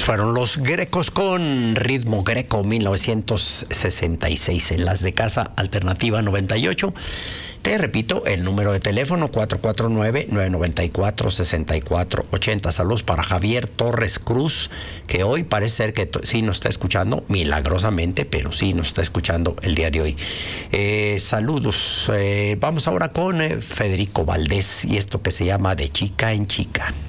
Fueron los Grecos con Ritmo Greco 1966 en las de Casa Alternativa 98. Te repito, el número de teléfono 449-994-6480. Saludos para Javier Torres Cruz, que hoy parece ser que sí nos está escuchando, milagrosamente, pero sí nos está escuchando el día de hoy. Saludos. Vamos ahora con Federico Valdés y esto que se llama De Chica en Chica.